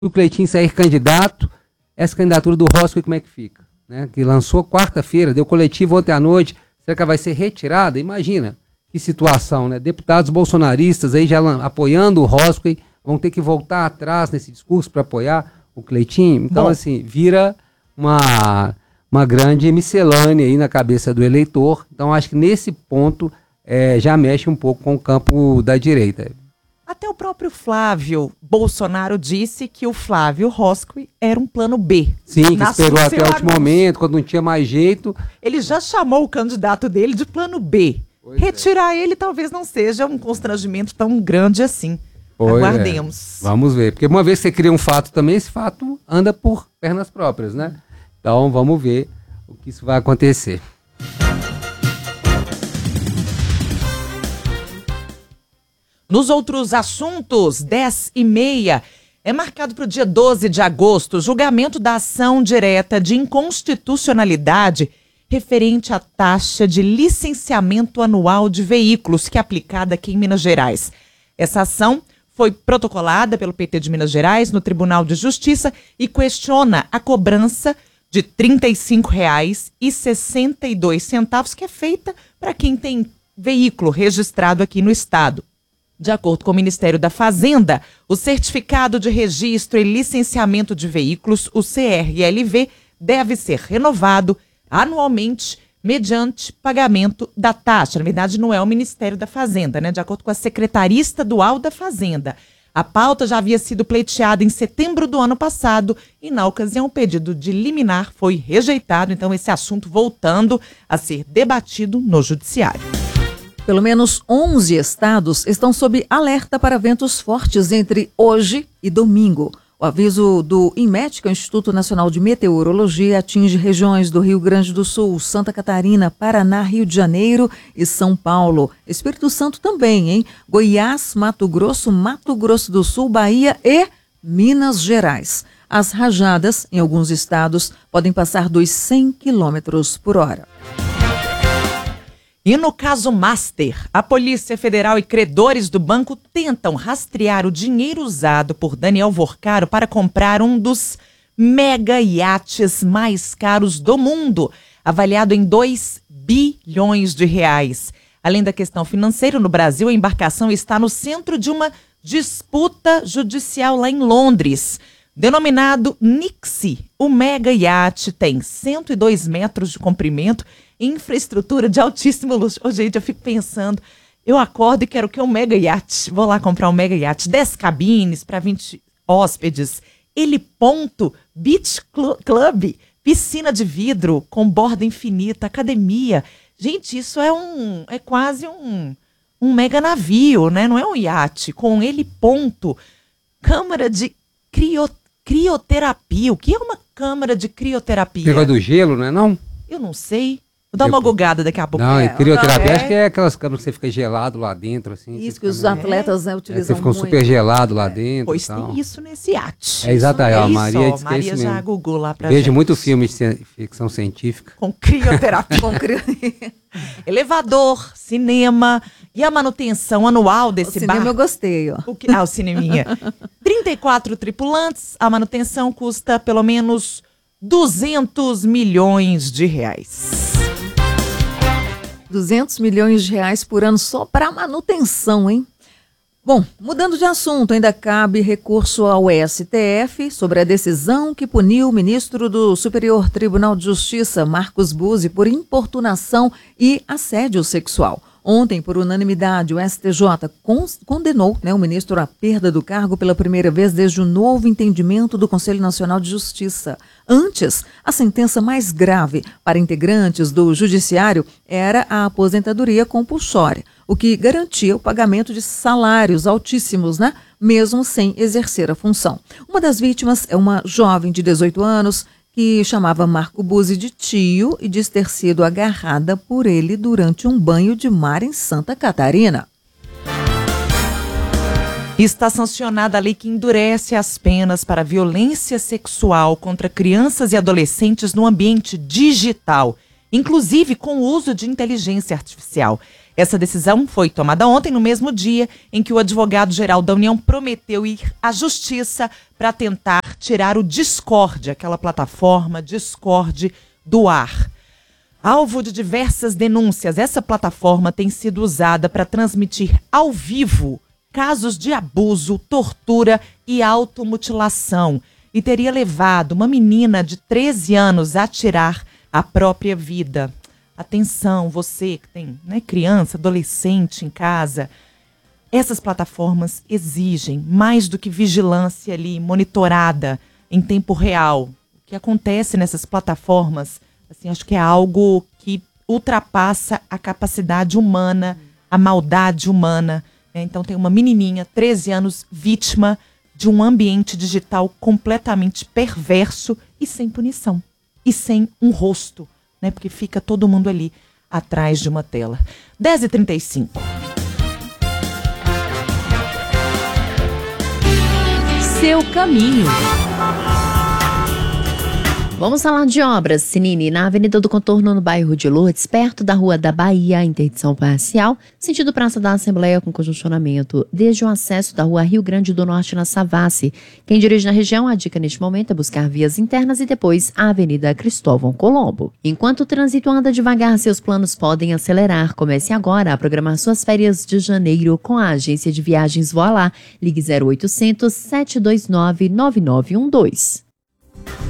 o Cleitinho sair candidato, essa candidatura do Roscoe como é que fica? Né? Que lançou quarta-feira, deu coletivo ontem à noite, será que ela vai ser retirada? Imagina que situação, né? Deputados bolsonaristas aí já apoiando o Roscoe, vão ter que voltar atrás nesse discurso para apoiar o Cleitinho. Então, assim, vira uma grande miscelânea aí na cabeça do eleitor. Então, acho que nesse ponto já mexe um pouco com o campo da direita. Até o próprio Flávio Bolsonaro disse que o Flávio Roscoe era um plano B. Sim, que esperou até o último momento, quando não tinha mais jeito. Ele já chamou o candidato dele de plano B. Retirar ele talvez não seja um constrangimento tão grande assim. Aguardemos. Vamos ver, porque uma vez que você cria um fato também, esse fato anda por pernas próprias, né? Então vamos ver o que isso vai acontecer. Nos outros assuntos, 10h30, é marcado para o dia 12 de agosto o julgamento da ação direta de inconstitucionalidade referente à taxa de licenciamento anual de veículos que é aplicada aqui em Minas Gerais. Essa ação foi protocolada pelo PT de Minas Gerais no Tribunal de Justiça e questiona a cobrança de R$ 35,62, que é feita para quem tem veículo registrado aqui no estado. De acordo com o Ministério da Fazenda, o Certificado de Registro e Licenciamento de Veículos, o CRLV, deve ser renovado anualmente mediante pagamento da taxa. Na verdade, não é o Ministério da Fazenda, né? De acordo com a Secretaria Estadual da Fazenda. A pauta já havia sido pleiteada em setembro do ano passado e, na ocasião, o pedido de liminar foi rejeitado. Então, esse assunto voltando a ser debatido no Judiciário. Pelo menos 11 estados estão sob alerta para ventos fortes entre hoje e domingo. O aviso do INMET, que é o Instituto Nacional de Meteorologia, atinge regiões do Rio Grande do Sul, Santa Catarina, Paraná, Rio de Janeiro e São Paulo. Espírito Santo também, hein? Goiás, Mato Grosso do Sul, Bahia e Minas Gerais. As rajadas, em alguns estados, podem passar dos 100 km por hora. E no caso Master, a Polícia Federal e credores do banco tentam rastrear o dinheiro usado por Daniel Vorcaro para comprar um dos mega iates mais caros do mundo, avaliado em 2 bilhões de reais. Além da questão financeira, no Brasil, a embarcação está no centro de uma disputa judicial lá em Londres. Denominado Nixie, o mega iate tem 102 metros de comprimento, infraestrutura de altíssimo luxo. Ô, gente, eu fico pensando, eu acordo e quero que um mega iate, vou lá comprar um mega iate, 10 cabines para 20 hóspedes, heliponto, beach club, piscina de vidro com borda infinita, academia. Gente, isso é quase um mega navio, né? Não é um iate, com heliponto, câmara de crioterapia. O que é uma câmara de crioterapia? Negócio do gelo, não é não? Eu não sei. Vou dar uma gugada daqui a pouco. Não, crioterapia acho que é aquelas câmaras que você fica gelado lá dentro, assim. Isso que os atletas utilizam você fica super gelado lá dentro. Pois tem isso nesse iate. É exatamente. A Maria disse Maria já gugou lá pra Vejo muito filme de ficção científica. Com crioterapia. Elevador, cinema e a manutenção anual desse barco. O cinema eu gostei, ó. O cineminha. 34 tripulantes, a manutenção custa pelo menos 200 milhões de reais. 200 milhões de reais por ano só para manutenção, hein? Bom, mudando de assunto, ainda cabe recurso ao STF sobre a decisão que puniu o ministro do Superior Tribunal de Justiça, Marcos Buzzi, por importunação e assédio sexual. Ontem, por unanimidade, o STJ condenou o ministro à perda do cargo pela primeira vez desde o novo entendimento do Conselho Nacional de Justiça. Antes, a sentença mais grave para integrantes do Judiciário era a aposentadoria compulsória, o que garantia o pagamento de salários altíssimos, mesmo sem exercer a função. Uma das vítimas é uma jovem de 18 anos, que chamava Marco Buzzi de tio e diz ter sido agarrada por ele durante um banho de mar em Santa Catarina. Está sancionada a lei que endurece as penas para violência sexual contra crianças e adolescentes no ambiente digital. inclusive com o uso de inteligência artificial. Essa decisão foi tomada ontem, no mesmo dia em que o advogado-geral da União prometeu ir à justiça para tentar tirar o Discord, aquela plataforma Discord, do ar. Alvo de diversas denúncias, essa plataforma tem sido usada para transmitir ao vivo casos de abuso, tortura e automutilação e teria levado uma menina de 13 anos a tirar a própria vida. Atenção, você que tem criança, adolescente em casa, essas plataformas exigem mais do que vigilância ali, monitorada em tempo real. O que acontece nessas plataformas, assim, acho que é algo que ultrapassa a capacidade humana, a maldade humana. Então tem uma menininha, 13 anos, vítima de um ambiente digital completamente perverso e sem punição. E sem um rosto. Porque fica todo mundo ali atrás de uma tela. 10h35. Seu caminho. Vamos falar de obras, Sinini, na Avenida do Contorno, no bairro de Lourdes, perto da Rua da Bahia, interdição parcial, sentido Praça da Assembleia com congestionamento, desde o acesso da Rua Rio Grande do Norte na Savassi. Quem dirige na região, a dica neste momento é buscar vias internas e depois a Avenida Cristóvão Colombo. Enquanto o trânsito anda devagar, seus planos podem acelerar. Comece agora a programar suas férias de janeiro com a agência de viagens Voilá. Ligue 0800 729 9912.